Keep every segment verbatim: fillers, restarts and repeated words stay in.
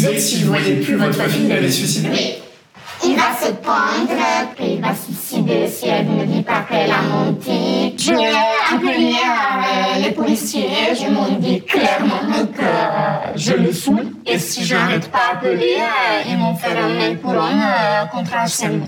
disait que si vous ne voyez plus votre fille, il allait se suicider. Oui. Il va se pendre, puis il va se suicider si elle ne dit pas qu'elle a menti. Je vais appeler euh, les policiers, je m'en dis clairement que euh, je le saoule. Et si je n'arrête pas d'appeler, euh, ils vont faire un mail pour homme euh, contre harcèlement.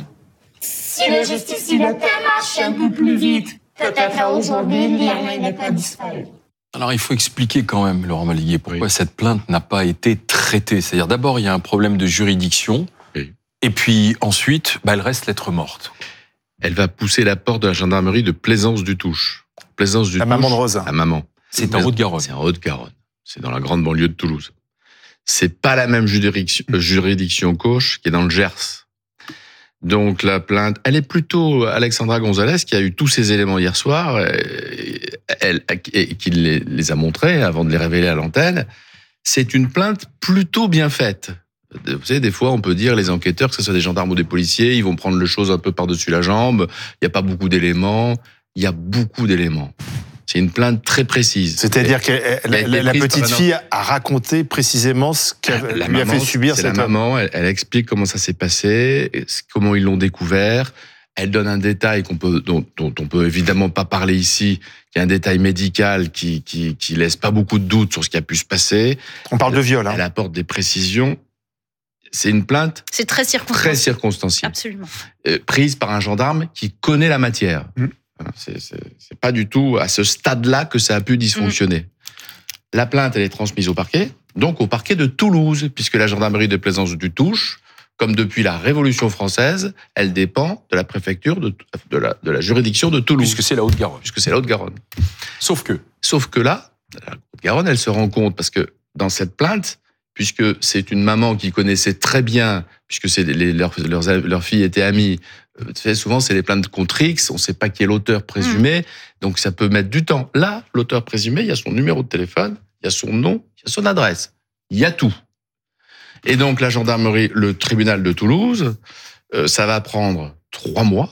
Si la justice il était marché un peu plus vite, peut-être aujourd'hui, Liana n'est pas disparu. Alors, il faut expliquer quand même, Laurent Maliguier, pourquoi oui. cette plainte n'a pas été traitée. C'est-à-dire, d'abord, il y a un problème de juridiction. Oui. Et puis, ensuite, bah, elle reste lettre morte. Elle va pousser la porte de la gendarmerie de Plaisance-du-Touche. Plaisance-du-Touche. La maman de Rosa. La maman. C'est en Haute-Garonne. C'est en Haute-Garonne. C'est dans la grande banlieue de Toulouse. C'est pas la même juridiction, juridiction qu'Auch, qui est dans le Gers. Donc, la plainte, elle est plutôt Alexandra Gonzalez, qui a eu tous ces éléments hier soir, elle, et qui les, les a montrés avant de les révéler à l'antenne. C'est une plainte plutôt bien faite. Vous savez, des fois, on peut dire, les enquêteurs, que ce soit des gendarmes ou des policiers, ils vont prendre le chose un peu par-dessus la jambe. Il n'y a pas beaucoup d'éléments. Il y a beaucoup d'éléments. C'est une plainte très précise. C'est-à-dire que la, la, la petite fille a raconté précisément ce qu'elle lui maman, a fait subir cette cette la maman, elle, elle explique comment ça s'est passé, comment ils l'ont découvert. Elle donne un détail qu'on peut, dont, dont on peut évidemment pas parler ici, qui est un détail médical qui, qui, qui laisse pas beaucoup de doutes sur ce qui a pu se passer. On parle de viol. Hein. Elle apporte des précisions. C'est une plainte C'est très circonstancielle. Très circonstancielle. Absolument. Euh, prise par un gendarme qui connaît la matière. Mmh. C'est, c'est, c'est pas du tout à ce stade-là que ça a pu dysfonctionner. Mmh. La plainte, elle est transmise au parquet, donc au parquet de Toulouse, puisque la gendarmerie de Plaisance-du-Touche, comme depuis la Révolution française, elle dépend de la préfecture, de, de, la, de la juridiction de Toulouse. Puisque c'est la Haute-Garonne. Puisque c'est la Haute-Garonne. Sauf que Sauf que là, la Haute-Garonne, elle se rend compte, parce que dans cette plainte, puisque c'est une maman qui connaissait très bien, puisque c'est les, leurs, leurs, leurs filles étaient amies, souvent c'est les plaintes contre X, on ne sait pas qui est l'auteur présumé, mmh. donc ça peut mettre du temps. Là, l'auteur présumé, il y a son numéro de téléphone, il y a son nom, il y a son adresse, il y a tout. Et donc la gendarmerie, le tribunal de Toulouse, euh, ça va prendre trois mois,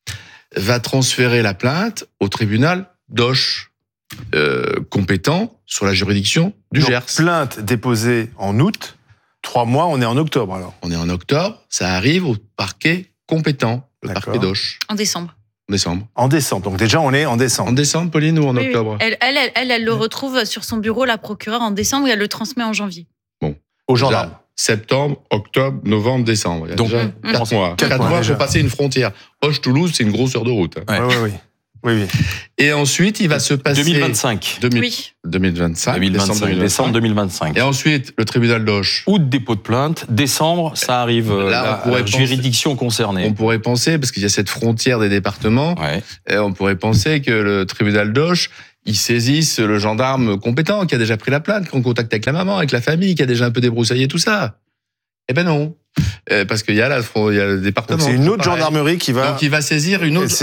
va transférer la plainte au tribunal d'Auch, euh, compétent sur la juridiction du donc, Gers. Plainte déposée en août, trois mois, on est en octobre alors. On est en octobre, ça arrive au parquet compétent, le D'accord. parquet d'Auch. En décembre. En décembre. En décembre, donc déjà on est en décembre. En décembre, Pauline, ou en oui, octobre oui. Elle, elle, elle, elle, elle le retrouve sur son bureau, la procureure, en décembre, et elle le transmet en janvier. Bon. Au gendarme. Septembre, octobre, novembre, décembre. Il y a donc, déjà mmh. quatre mois. quatre quatre mois mois déjà. pour passer une frontière. Auch-Toulouse, c'est une grosse heure de route. Ouais. Oui, oui, oui. Oui, oui. Et ensuite, il va se passer... deux mille vingt-cinq. deux mille, Oui. deux mille vingt-cinq. deux mille vingt-cinq. Décembre deux mille vingt-cinq. Et ensuite, le tribunal d'Auch. Août, dépôt de plainte. Décembre, ça arrive Là, la, on pourrait la penser, juridiction concernée. On pourrait penser, parce qu'il y a cette frontière des départements, Ouais. et on pourrait penser que le tribunal d'Auch, il saisisse le gendarme compétent qui a déjà pris la plainte, qui est en contact avec la maman, avec la famille, qui a déjà un peu débroussaillé tout ça. Eh ben non, euh, parce qu'il y a, la, il y a le département. Donc c'est une autre pareil. gendarmerie qui va... Donc il va saisir une autre